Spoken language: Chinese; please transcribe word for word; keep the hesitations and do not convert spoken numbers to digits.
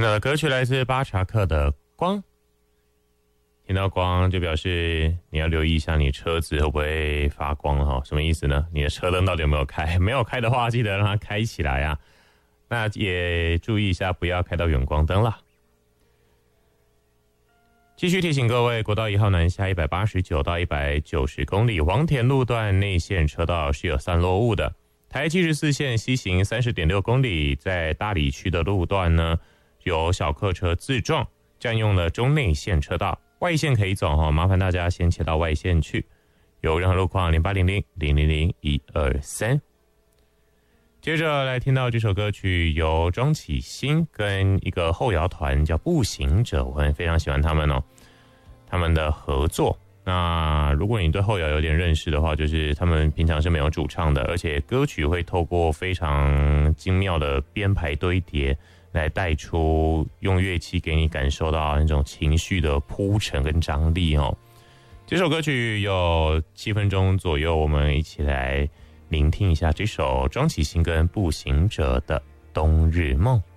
听到的歌曲来自巴查克的光，听到光就表示你要留意一下你车子会不会发光哈，什么意思呢？你的车灯到底有没有开？没有开的话，记得让它开起来啊。那也注意一下，不要开到远光灯啦。继续提醒各位，国道一号南下一百八十九到一百九十公里，黄田路段内线车道是有散落雾的。台七十四线西行 三十点六公里，在大里区的路段呢，有小客车自撞，占用了中内线车道，外线可以走哈，麻烦大家先切到外线去。有任何路况零八零零零零零一二三。接着来听到这首歌曲，由庄启兴跟一个后摇团叫步行者，我很非常喜欢他们哦，他们的合作。那如果你对后摇有点认识的话，就是他们平常是没有主唱的，而且歌曲会透过非常精妙的编排堆叠来带出用乐器给你感受到那种情绪的铺陈跟张力哦。这首歌曲有七分钟左右，我们一起来聆听一下这首庄启兴跟步行者的《冬日梦》。